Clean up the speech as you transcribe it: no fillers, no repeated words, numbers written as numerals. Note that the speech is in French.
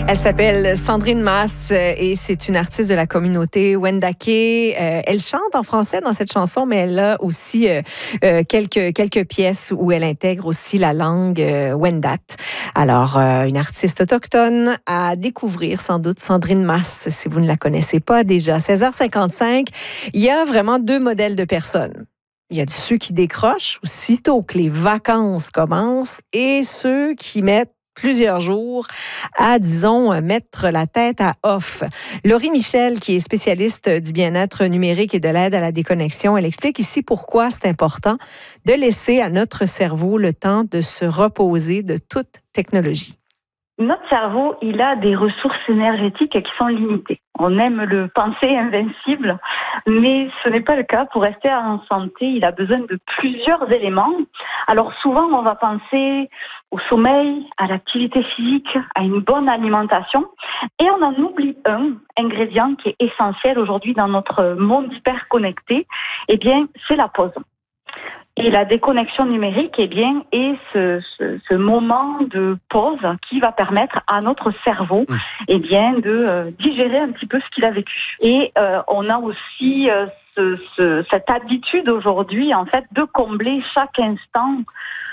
Elle s'appelle Sandrine Mas et c'est une artiste de la communauté Wendake. Elle chante en français dans cette chanson, mais elle a aussi quelques pièces où elle intègre aussi la langue Wendat. Alors, une artiste autochtone à découvrir sans doute, Sandrine Mas, si vous ne la connaissez pas déjà. 16h55, il y a vraiment deux modèles de personnes. Il y a ceux qui décrochent aussitôt que les vacances commencent et ceux qui mettent plusieurs jours à, disons, mettre la tête à off. Laurie Michel, qui est spécialiste du bien-être numérique et de l'aide à la déconnexion, elle explique ici pourquoi c'est important de laisser à notre cerveau le temps de se reposer de toute technologie. Notre cerveau, il a des ressources énergétiques qui sont limitées. On aime le penser invincible, mais ce n'est pas le cas. Pour rester en santé, il a besoin de plusieurs éléments. Alors souvent, on va penser au sommeil, à l'activité physique, à une bonne alimentation. Et on en oublie un ingrédient qui est essentiel aujourd'hui dans notre monde hyper connecté. Eh bien, c'est la pause. Et la déconnexion numérique, eh bien, est ce moment de pause qui va permettre à notre cerveau, eh bien, de digérer un petit peu ce qu'il a vécu. Et on a aussi cette habitude aujourd'hui, en fait, de combler chaque instant